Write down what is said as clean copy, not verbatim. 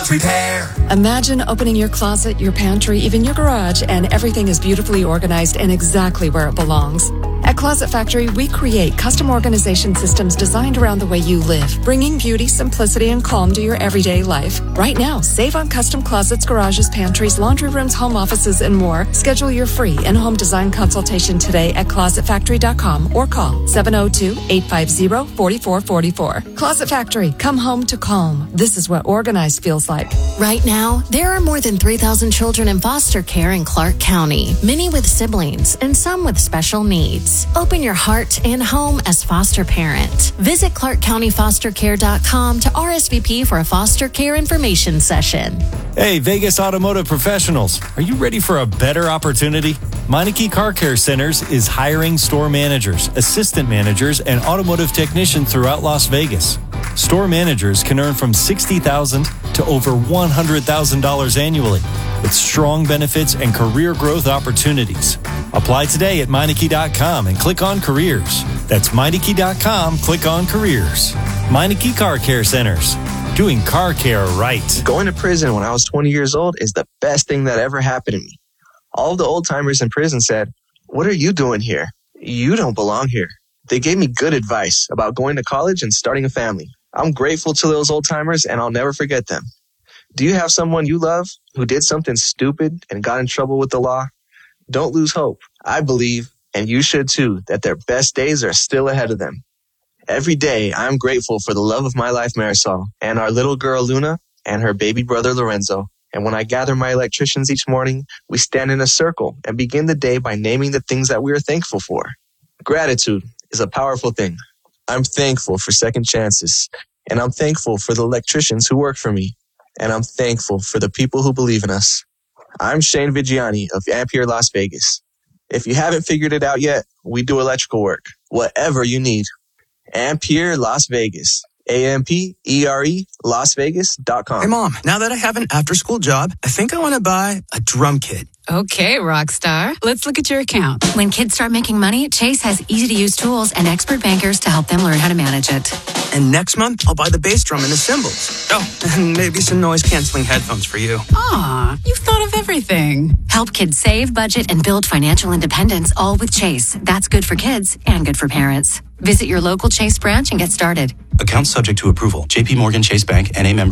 Renaissance Repair. Imagine opening your closet, your pantry, even your garage, and everything is beautifully organized and exactly where it belongs. At Closet Factory, we create custom organization systems designed around the way you live, bringing beauty, simplicity, and calm to your everyday life. Right now, save on custom closets, garages, pantries, laundry rooms, home offices, and more. Schedule your free in-home design consultation today at closetfactory.com or call 702-850-4444. Closet Factory, come home to calm. This is what organized feels like. Right now, there are more than 3,000 children in foster care in Clark County, many with siblings and some with special needs. Open your heart and home as foster parent. Visit ClarkCountyFosterCare.com to RSVP for a foster care information session. Hey, Vegas automotive professionals, are you ready for a better opportunity? Meineke Car Care Centers is hiring store managers, assistant managers, and automotive technicians throughout Las Vegas. Store managers can earn from $60,000 to over $100,000 annually, with strong benefits and career growth opportunities. Apply today at Meineke.com and click on careers. That's Meineke.com, click on careers. Meineke Car Care Centers, doing car care right. Going to prison when I was 20 years old is the best thing that ever happened to me. All of the old timers in prison said, "What are you doing here? You don't belong here." They gave me good advice about going to college and starting a family. I'm grateful to those old timers and I'll never forget them. Do you have someone you love who did something stupid and got in trouble with the law? Don't lose hope. I believe, and you should too, that their best days are still ahead of them. Every day, I'm grateful for the love of my life, Marisol, and our little girl, Luna, and her baby brother, Lorenzo. And when I gather my electricians each morning, we stand in a circle and begin the day by naming the things that we are thankful for. Gratitude is a powerful thing. I'm thankful for second chances, and I'm thankful for the electricians who work for me, and I'm thankful for the people who believe in us. I'm Shane Vigiani of Ampere Las Vegas. If you haven't figured it out yet, we do electrical work, whatever you need. Ampere Las Vegas. AMPERE LasVegas.com. Hey, Mom, now that I have an after-school job, I think I want to buy a drum kit. Okay, Rockstar. Let's look at your account. When kids start making money, Chase has easy-to-use tools and expert bankers to help them learn how to manage it. And next month, I'll buy the bass drum and the cymbals. Oh, and maybe some noise-canceling headphones for you. Aw, you've thought of everything. Help kids save, budget, and build financial independence, all with Chase. That's good for kids and good for parents. Visit your local Chase branch and get started. Account subject to approval. JP Morgan Chase Bank, N.A. member.